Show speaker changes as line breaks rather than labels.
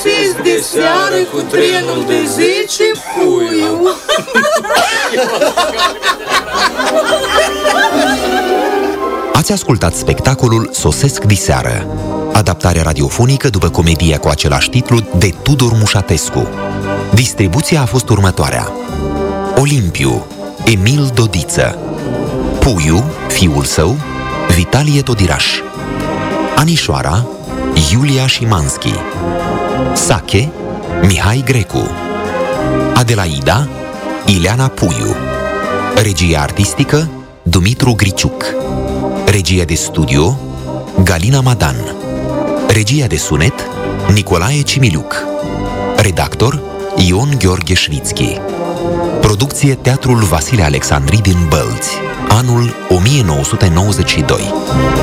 sosiți de seară cu trenul de 10, puiu.
Ați ascultat spectacolul Sosesc diseară, adaptare radiofonică după comedia cu același titlu de Tudor Mușatescu. Distribuția a fost următoarea: Olimpiu, Emil Dodiță; Puiu, fiul său, Vitalie Todiraș; Anișoara, Iulia Șimanski; Sache, Mihai Grecu; Adelaida, Ileana Puiu; regia artistică, Dumitru Griciuc; regia de studio, Galina Madan; regia de sunet, Nicolae Cimiliuc; redactor, Ion Gheorghe Șvițchi. Producție Teatrul Vasile Alexandri din Bălți, anul 1992.